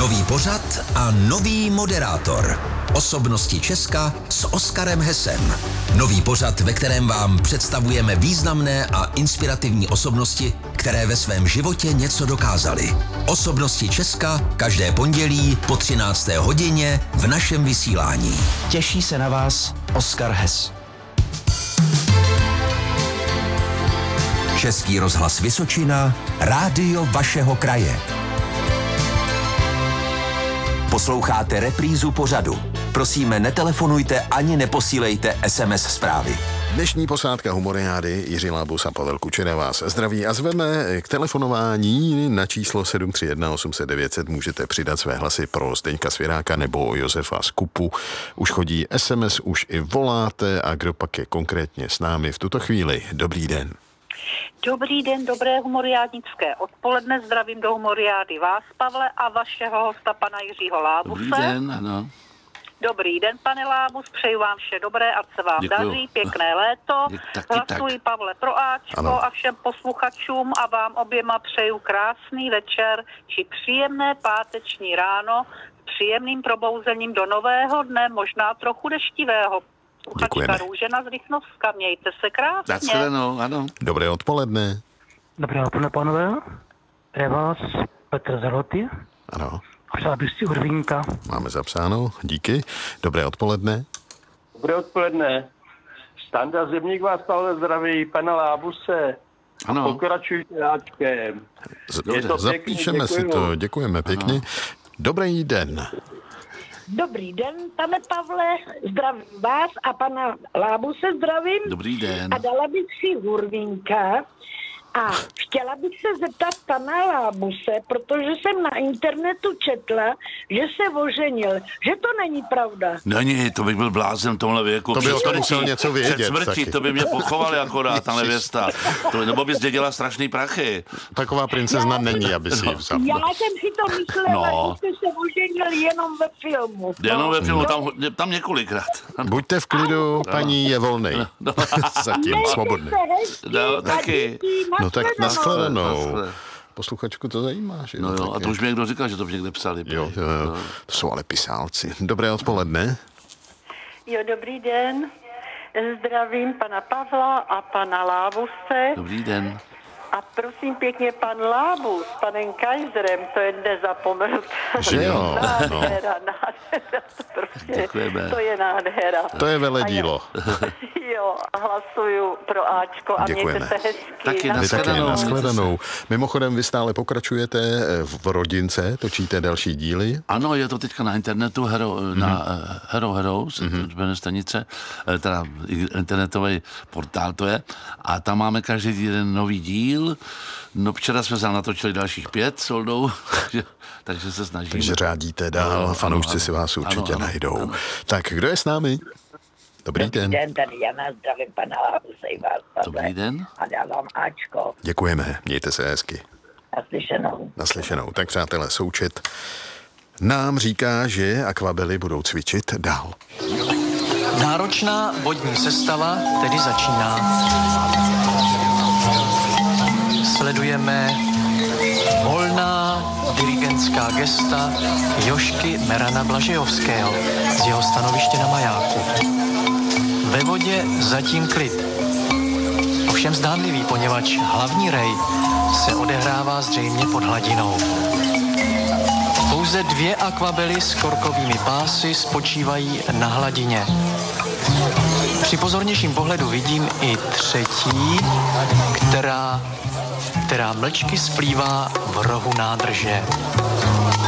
Nový pořad a nový moderátor. Osobnosti Česka s Oskarem Hesem. Nový pořad, ve kterém vám představujeme významné a inspirativní osobnosti, které ve svém životě něco dokázaly. Osobnosti Česka každé pondělí po 13. hodině v našem vysílání. Těší se na vás Oskar Hes. Český rozhlas Vysočina, rádio vašeho kraje. Posloucháte reprízu pořadu. Prosíme, netelefonujte ani neposílejte SMS zprávy. Dnešní posádka Humoriády Jiří Lábus a Pavel Kučera vás zdraví a zveme k telefonování na číslo 731 800 900. Můžete přidat své hlasy pro Zdeňka Svěráka nebo Josefa Skupu. Už chodí SMS, už i voláte a kdo pak je konkrétně s námi v tuto chvíli. Dobrý den. Dobrý den, dobré humoriádnické odpoledne. Zdravím do Humoriády vás, Pavle, a vašeho hosta, pana Jiřího Lábuse. Dobrý den, ano. Dobrý den, pane Lábus, přeju vám vše dobré, ať se vám daří, pěkné léto. Hlasuji, Pavle, pro Ačko a všem posluchačům a vám oběma přeju krásný večer či příjemné páteční ráno s příjemným probouzením do nového dne, možná trochu deštivého. Sluchačka Růžena z Rychnovska, mějte se krásně. Nashledanou, ano. Dobré odpoledne. Dobré odpoledne, pánové. Je vás Petr Zaloty. Ano. A přál bych si Urvínka. Máme zapsáno, díky. Dobré odpoledne. Dobré odpoledne. Standa Zimník vás, Pavle, zdraví, pana Lábuse. Ano. Pokračujte Ačkem. Zapíšeme si to, děkujeme pěkně. Ano. Dobrý den. Dobrý den, pane Pavle, zdravím vás a pana Lábuse zdravím. Dobrý den. A dala bych si Hurvínka a chtěla bych se zeptat pana Lábuse, protože jsem na internetu četla, že se oženil, že to není pravda. Není, to bych byl blázen v tomhle věku. To by o tom musel něco vědět. Před smrtí, taky. to by mě pochovali akorát, ta nevěsta. Nebo by zdědila strašný prachy. Taková princezna není, aby si ji vzal. Já jsem si to myslela, že jste se oženil jenom ve filmu. Jenom ve filmu, tam několikrát. Buďte v klidu, paní je volnej. Zatím, svobodný. No, taky. No tak nashledanou. Posluchačku to zajímá, že? No jo, a to už mi někdo říkal, že to někde psali. Jo. To jsou ale pisálci. Dobré odpoledne. Jo, dobrý den. Zdravím pana Pavla a pana Lábuse. Dobrý den. A prosím pěkně, pan Lábus s panem Kaiserem, to je nezapomenutelné. Že jo? Nádhera. To je nádhera. To je veledílo. Jo, hlasuju pro Ačko a děkujeme. mějte se hezky. Taky Vy taky nashledanou. nashledanou. Mimochodem, vy stále pokračujete v rodince, točíte další díly. Ano, je to teďka na internetu, na Hero, jmenuje stanice, teda internetový portál to je, a tam máme každý jeden nový díl. No včera jsme natočili dalších 5 soldou, takže se snažíme. Takže řádíte dál, fanoušci si vás určitě najdou. Ano. Tak, kdo je s námi? Dobrý den. Dobrý den, tady Jana, zdravím pana Lábuse i vás, Pavle. Dobrý den. A dávám Ačko. Děkujeme, mějte se hezky. Naslyšenou. Naslyšenou. Tak přátelé, součet nám říká, že akvabely budou cvičit dál. Náročná vodní sestava tedy začíná. Sledujeme volná dirigentská gesta Jožky Merana Blažejovského z jeho stanoviště na majáku. Ve vodě zatím klid. Ovšem zdánlivý, poněvadž hlavní rej se odehrává zřejmě pod hladinou. Pouze 2 akvabely s korkovými pásy spočívají na hladině. Při pozornějším pohledu vidím i třetí, která mlčky splývá v rohu nádrže.